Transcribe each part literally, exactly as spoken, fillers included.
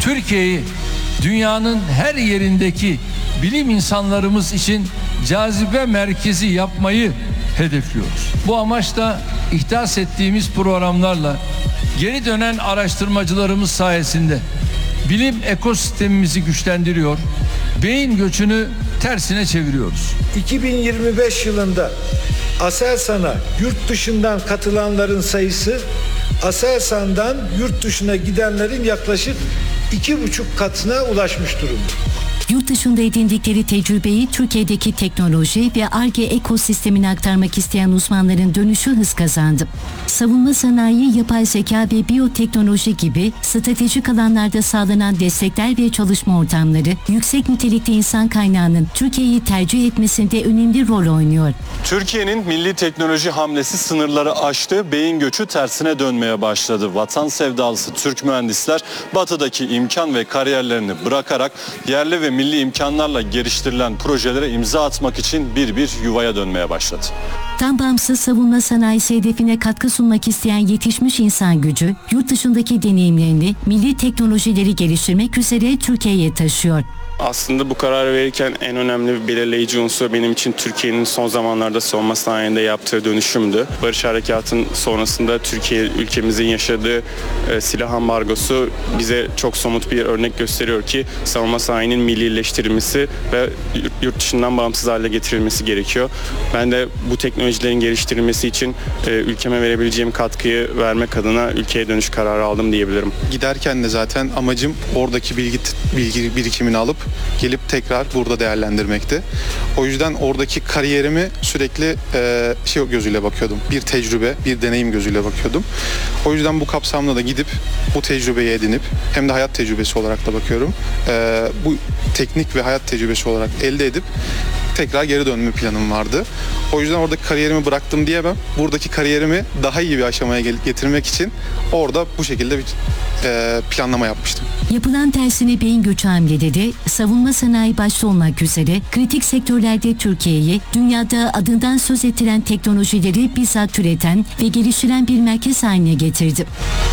Türkiye'yi dünyanın her yerindeki bilim insanlarımız için cazibe merkezi yapmayı hedefliyoruz. Bu amaçla ihdas ettiğimiz programlarla geri dönen araştırmacılarımız sayesinde bilim ekosistemimizi güçlendiriyor, beyin göçünü tersine çeviriyoruz. iki bin yirmi beş yılında Aselsan'a yurt dışından katılanların sayısı Aselsan'dan yurt dışına gidenlerin yaklaşık iki buçuk katına ulaşmış durumda. Yurt dışında edindikleri tecrübeyi Türkiye'deki teknoloji ve Ar-Ge ekosistemine aktarmak isteyen uzmanların dönüşü hız kazandı. Savunma sanayi, yapay zeka ve biyoteknoloji gibi stratejik alanlarda sağlanan destekler ve çalışma ortamları, yüksek nitelikli insan kaynağının Türkiye'yi tercih etmesinde önemli rol oynuyor. Türkiye'nin milli teknoloji hamlesi sınırları aştı, beyin göçü tersine dönmeye başladı. Vatan sevdalısı Türk mühendisler batıdaki imkan ve kariyerlerini bırakarak yerli ve milli imkanlarla geliştirilen projelere imza atmak için bir bir yuvaya dönmeye başladı. Tam bağımsız savunma sanayisi hedefine katkı sunmak isteyen yetişmiş insan gücü, yurt dışındaki deneyimlerini, milli teknolojileri geliştirmek üzere Türkiye'ye taşıyor. Aslında bu kararı verirken en önemli belirleyici unsur benim için Türkiye'nin son zamanlarda savunma sanayinde yaptığı dönüşümdü. Barış Harekatı'nın sonrasında Türkiye ülkemizin yaşadığı e, silah ambargosu bize çok somut bir örnek gösteriyor ki savunma sanayinin millileştirilmesi ve yurt dışından bağımsız hale getirilmesi gerekiyor. Ben de bu teknolojilerin geliştirilmesi için e, ülkeme verebileceğim katkıyı vermek adına ülkeye dönüş kararı aldım diyebilirim. Giderken de zaten amacım oradaki bilgi, bilgi birikimini alıp gelip tekrar burada değerlendirmekti. O yüzden oradaki kariyerimi sürekli e, şey gözüyle bakıyordum. Bir tecrübe, bir deneyim gözüyle bakıyordum. O yüzden bu kapsamda da gidip bu tecrübeyi edinip hem de hayat tecrübesi olarak da bakıyorum. E, bu teknik ve hayat tecrübesi olarak elde edip tekrar geri dönme planım vardı. O yüzden oradaki kariyerimi bıraktım diyemem. Buradaki kariyerimi daha iyi bir aşamaya getirmek için orada bu şekilde bir e, planlama yapmıştım. Yapılan tersine beyin göçü hamlede de savunma sanayi başta olmak üzere kritik sektörlerde Türkiye'yi dünyada adından söz ettiren teknolojileri bizzat üreten ve geliştiren bir merkez haline getirdi.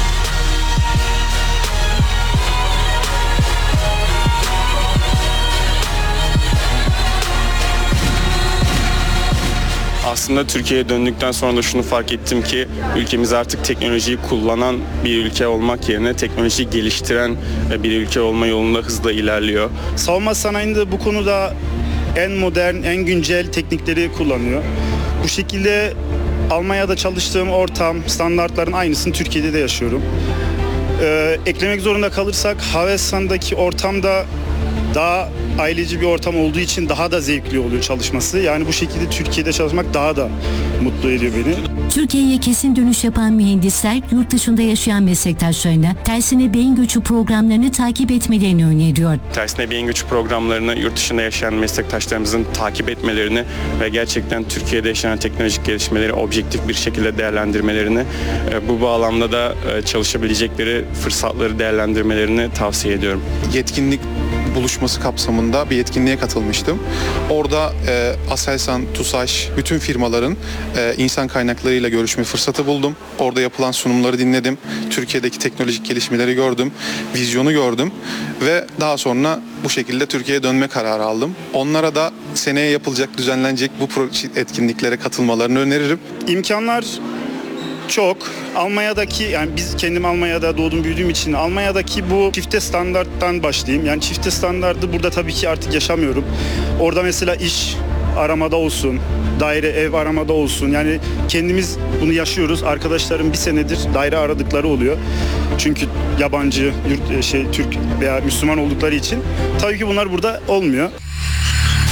Aslında Türkiye'ye döndükten sonra da şunu fark ettim ki ülkemiz artık teknolojiyi kullanan bir ülke olmak yerine teknolojiyi geliştiren bir ülke olma yolunda hızla ilerliyor. Savunma sanayinde bu konuda en modern, en güncel teknikleri kullanıyor. Bu şekilde Almanya'da çalıştığım ortam, standartların aynısını Türkiye'de de yaşıyorum. Ee, eklemek zorunda kalırsak Havelsan'daki ortamda daha aileci bir ortam olduğu için daha da zevkli oluyor çalışması. Yani bu şekilde Türkiye'de çalışmak daha da mutlu ediyor beni. Türkiye'ye kesin dönüş yapan mühendisler yurt dışında yaşayan meslektaşlarına tersine beyin göçü programlarını takip etmelerini öneriyor. Tersine beyin göçü programlarını yurt dışında yaşayan meslektaşlarımızın takip etmelerini ve gerçekten Türkiye'de yaşanan teknolojik gelişmeleri objektif bir şekilde değerlendirmelerini, bu bağlamda da çalışabilecekleri fırsatları değerlendirmelerini tavsiye ediyorum. Yetkinlik buluşması kapsamında bir etkinliğe katılmıştım. Orada e, Aselsan, TUSAŞ, bütün firmaların e, insan kaynaklarıyla görüşme fırsatı buldum. Orada yapılan sunumları dinledim. Türkiye'deki teknolojik gelişmeleri gördüm. Vizyonu gördüm. Ve daha sonra bu şekilde Türkiye'ye dönme kararı aldım. Onlara da seneye yapılacak, düzenlenecek bu etkinliklere katılmalarını öneririm. İmkanlar çok. Almanya'daki, yani biz kendim Almanya'da doğdum büyüdüğüm için Almanya'daki bu çifte standarttan başlayayım. Yani çifte standardı burada tabii ki artık yaşamıyorum. Orada mesela iş aramada olsun, daire ev aramada olsun. Yani kendimiz bunu yaşıyoruz. Arkadaşlarım bir senedir daire aradıkları oluyor. Çünkü yabancı, yurt, şey Türk veya Müslüman oldukları için. Tabii ki bunlar burada olmuyor.